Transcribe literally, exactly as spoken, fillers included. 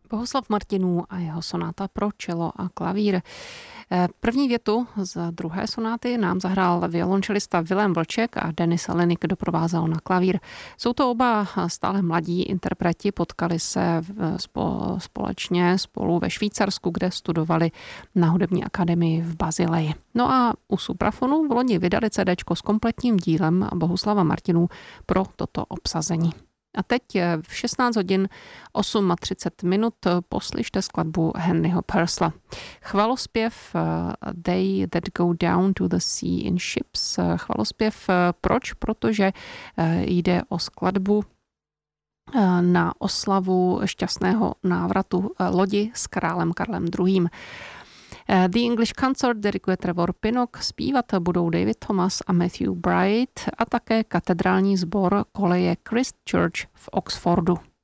Bohuslav Martinů a jeho sonáta pro čelo a klavír. První větu z druhé sonáty nám zahrál violončelista Vilém Vlček a Denis Alinik doprovázel na klavír. Jsou to oba stále mladí interpreti, potkali se společně spolu ve Švýcarsku, kde studovali na hudební akademii v Basileji. No a u Suprafonu v loni vydali cédéčko s kompletním dílem Bohuslava Martinů pro toto obsazení. A teď v šestnáct hodin třicet osm minut poslyšte skladbu Henryho Purcella. Chvalospěv They That Go Down to the Sea in Ships. Chvalospěv proč? Protože jde o skladbu na oslavu šťastného návratu lodi s králem Karlem druhým. The English Consort diriguje Trevor Pinnock, zpívat budou David Thomas a Matthew Bright a také katedrální sbor koleje Christ Church v Oxfordu.